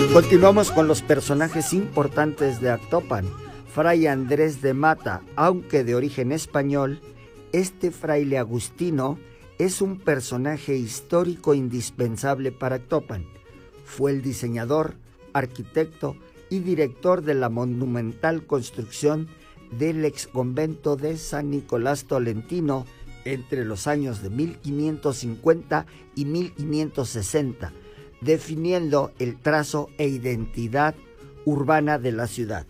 Continuamos con los personajes importantes de Actopan. Fray Andrés de Mata, aunque de origen español, este fraile agustino es un personaje histórico indispensable para Actopan. Fue el diseñador, arquitecto y director de la monumental construcción del exconvento de San Nicolás Tolentino entre los años de 1550 y 1560, definiendo el trazo e identidad urbana de la ciudad.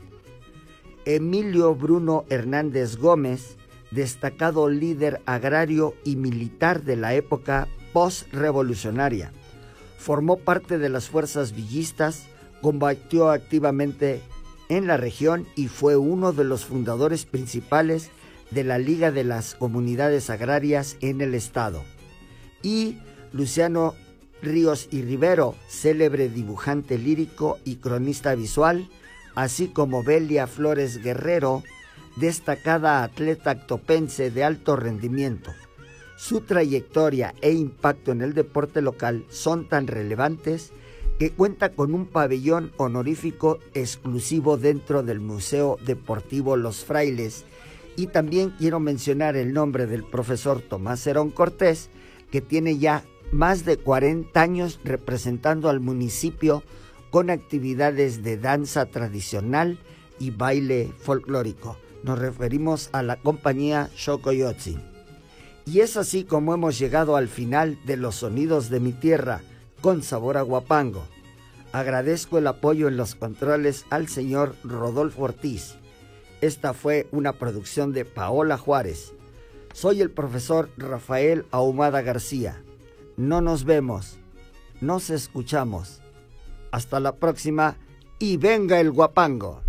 Emilio Bruno Hernández Gómez, destacado líder agrario y militar de la época postrevolucionaria, formó parte de las fuerzas villistas, combatió activamente en la región y fue uno de los fundadores principales de la Liga de las Comunidades Agrarias en el estado. Y Luciano Ríos y Rivero, célebre dibujante lírico y cronista visual, así como Belia Flores Guerrero, destacada atleta actopense de alto rendimiento. Su trayectoria e impacto en el deporte local son tan relevantes que cuenta con un pabellón honorífico exclusivo dentro del Museo Deportivo Los Frailes. Y también quiero mencionar el nombre del profesor Tomás Herón Cortés, que tiene ya más de 40 años representando al municipio con actividades de danza tradicional y baile folclórico. Nos referimos a la compañía Xocoyotzi. Y es así como hemos llegado al final de Los Sonidos de mi Tierra, con sabor a Huapango. Agradezco el apoyo en los controles al señor Rodolfo Ortiz. Esta fue una producción de Paola Juárez. Soy el profesor Rafael Ahumada García. No nos vemos, nos escuchamos. Hasta la próxima y venga el Huapango.